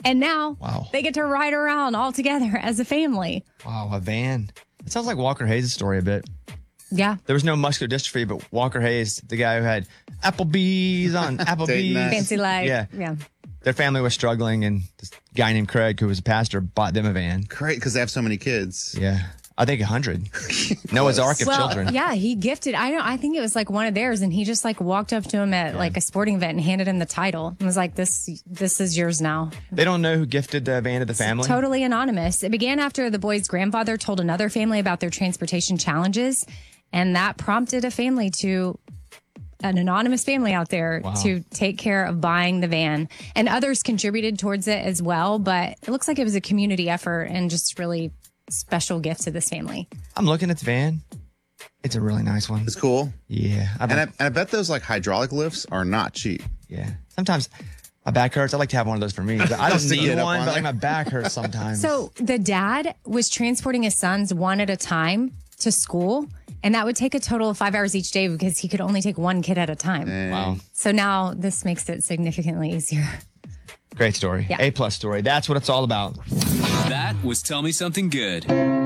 And now Wow. they get to ride around all together as a family. Wow, a van. It sounds like Walker Hayes' story a bit. Yeah. There was no muscular dystrophy, but Walker Hayes, the guy who had Applebee's on Applebee's. Fancy life. Yeah. Their family was struggling, and this guy named Craig, who was a pastor, bought them a van. Great, because they have so many kids. Yeah. I think 100. Noah's Ark of children. Yeah, he gifted. I think it was like one of theirs, and he just like walked up to him at like a sporting event and handed him the title and was like, "This is yours now." They don't know who gifted the van to the family. Totally anonymous. It began after the boy's grandfather told another family about their transportation challenges, and that prompted an anonymous family out there to take care of buying the van. And others contributed towards it as well, but it looks like it was a community effort and just really special gift to this family. I'm looking at the van. It's a really nice one. It's cool. Yeah. I bet those like hydraulic lifts are not cheap. Yeah. Sometimes my back hurts. I like to have one of those for me. But I don't Just to need get up one, on but like there. my back hurts sometimes. So the dad was transporting his sons one at a time to school, and that would take a total of 5 hours each day because he could only take one kid at a time. Wow. So now this makes it significantly easier. Great story. Yeah. A+ story. That's what it's all about. That was Tell Me Something Good.